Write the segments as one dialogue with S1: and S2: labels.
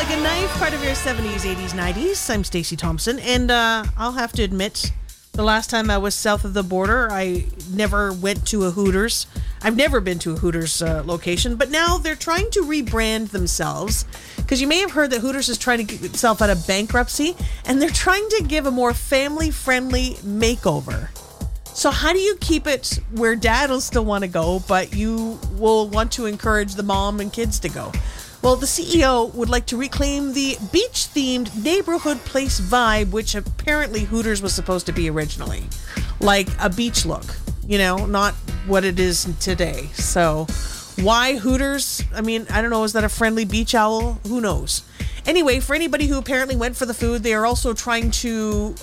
S1: Like a Knife, part of your 70s, 80s, 90s. I'm Stacey Thompson, and I'll have to admit, the last time I was south of the border, I never went to a Hooters. I've never been to a Hooters location, but now they're trying to rebrand themselves, because you may have heard that Hooters is trying to get itself out of bankruptcy, and they're trying to give a more family-friendly makeover. So how do you keep it where dad will still want to go, but you will want to encourage the mom and kids to go? Well, the CEO would like to reclaim the beach-themed neighborhood place vibe, which apparently Hooters was supposed to be originally. Like a beach look, you know, not what it is today. So why Hooters? I mean, I don't know. Is that a friendly beach owl? Who knows? Anyway, for anybody who apparently went for the food, they are also trying to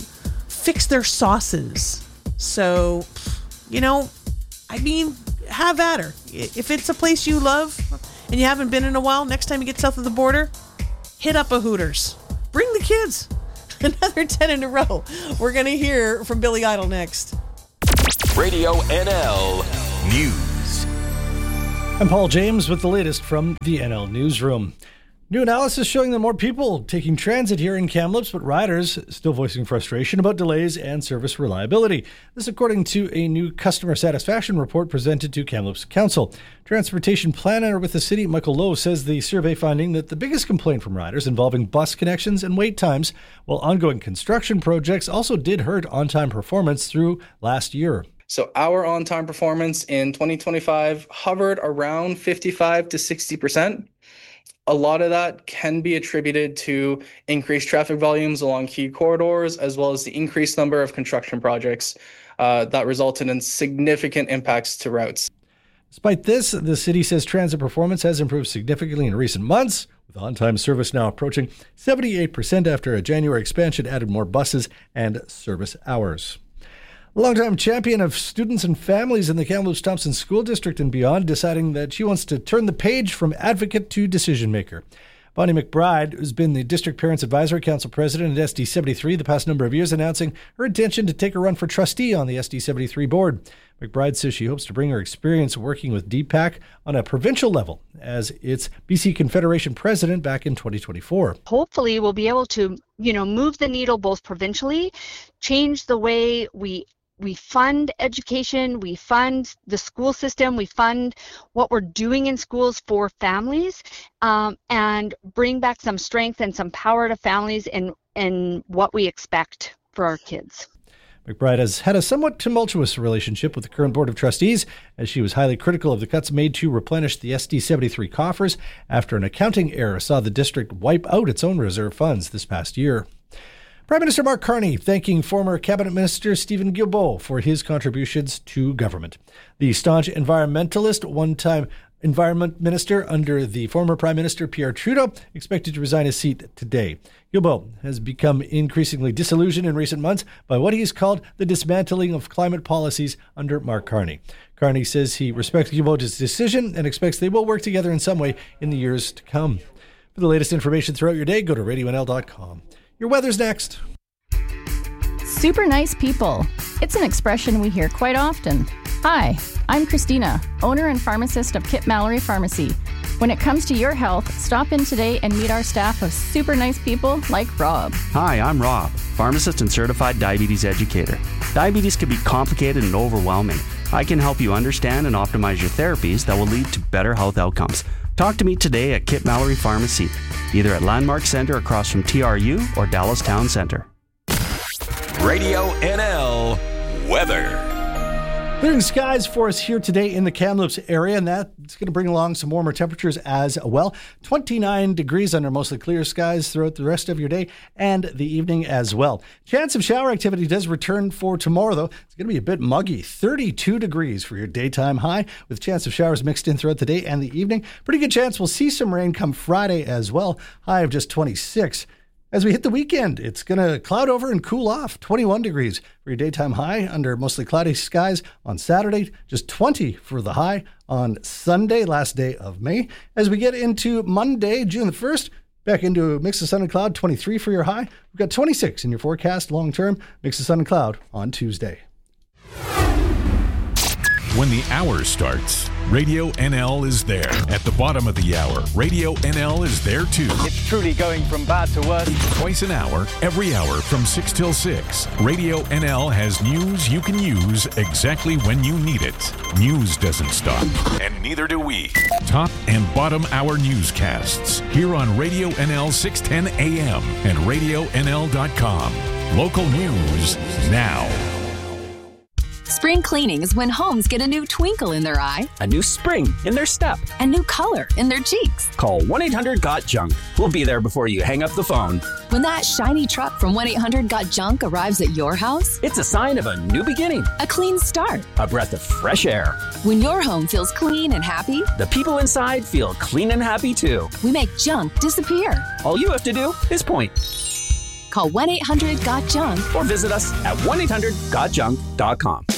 S1: fix their sauces. So, you know, I mean, have at her. If it's a place you love and you haven't been in a while, next time you get south of the border, hit up a Hooters. Bring the kids. Another 10 in a row. We're going to hear from Billy Idol next.
S2: Radio NL News.
S3: I'm Paul James with the latest from the NL Newsroom. New analysis showing that more people taking transit here in Kamloops, but riders still voicing frustration about delays and service reliability. This according to a new customer satisfaction report presented to Kamloops Council. Transportation planner with the city, Michael Lowe, says the survey finding that the biggest complaint from riders involving bus connections and wait times, while ongoing construction projects also did hurt on-time performance through last year.
S4: So our on-time performance in 2025 hovered around 55 to 60%. A lot of that can be attributed to increased traffic volumes along key corridors, as well as the increased number of construction projects that resulted in significant impacts to routes.
S3: Despite this, the city says transit performance has improved significantly in recent months, with on-time service now approaching 78% after a January expansion added more buses and service hours. A longtime champion of students and families in the Kamloops-Thompson School District and beyond, deciding that she wants to turn the page from advocate to decision maker. Bonnie McBride, who's been the District Parents Advisory Council president at SD73 the past number of years, announcing her intention to take a run for trustee on the SD73 board. McBride says she hopes to bring her experience working with DPAC on a provincial level as its BC Confederation president back in 2024.
S5: Hopefully we'll be able to, move the needle both provincially, change the way we fund education, we fund the school system, we fund what we're doing in schools for families, and bring back some strength and some power to families in what we expect for our kids.
S3: McBride has had a somewhat tumultuous relationship with the current Board of Trustees, as she was highly critical of the cuts made to replenish the SD73 coffers after an accounting error saw the district wipe out its own reserve funds this past year. Prime Minister Mark Carney thanking former Cabinet Minister Stephen Guilbeault for his contributions to government. The staunch environmentalist, one-time Environment Minister under the former Prime Minister Pierre Trudeau, expected to resign his seat today. Guilbeault has become increasingly disillusioned in recent months by what he's called the dismantling of climate policies under Mark Carney. Carney says he respects Guilbeault's decision and expects they will work together in some way in the years to come. For the latest information throughout your day, go to radionl.com. Your weather's next.
S6: Super nice people. It's an expression we hear quite often. Hi, I'm Christina, owner and pharmacist of Kip Mallory Pharmacy. When it comes to your health, stop in today and meet our staff of super nice people like Rob.
S7: Hi, I'm Rob, pharmacist and certified diabetes educator. Diabetes can be complicated and overwhelming. I can help you understand and optimize your therapies that will lead to better health outcomes. Talk to me today at Kip Mallory Pharmacy, either at Landmark Center across from TRU or Dallas Town Center.
S2: Radio NL Weather.
S3: Clearing skies for us here today in the Kamloops area, and that's going to bring along some warmer temperatures as well. 29 degrees under mostly clear skies throughout the rest of your day and the evening as well. Chance of shower activity does return for tomorrow, though. It's going to be a bit muggy. 32 degrees for your daytime high, with chance of showers mixed in throughout the day and the evening. Pretty good chance we'll see some rain come Friday as well. High of just 26. As we hit the weekend, it's going to cloud over and cool off. 21 degrees for your daytime high under mostly cloudy skies on Saturday. Just 20 for the high on Sunday, last day of May. As we get into Monday, June the 1st, back into a mix of sun and cloud, 23 for your high. We've got 26 in your forecast long term, mix of sun and cloud on Tuesday.
S8: When the hour starts, Radio NL is there. At the bottom of the hour, Radio NL is there too.
S9: It's truly going from bad to worse.
S8: Twice an hour, every hour from 6 till 6. Radio NL has news you can use exactly when you need it. News doesn't stop, and neither do we. Top and bottom hour newscasts here on Radio NL 610 AM and RadioNL.com. Local news now.
S10: Spring cleaning is when homes get a new twinkle in their eye,
S11: a new spring in their step,
S10: a new color in their cheeks.
S11: Call 1-800-GOT-JUNK. We'll be there before you hang up the phone.
S10: When that shiny truck from 1-800-GOT-JUNK arrives at your house,
S11: it's a sign of a new beginning,
S10: a clean start,
S11: a breath of fresh air.
S10: When your home feels clean and happy,
S11: the people inside feel clean and happy too.
S10: We make junk disappear.
S11: All you have to do is point.
S10: Call 1-800-GOT-JUNK
S11: or visit us at 1-800-GOT-JUNK.com.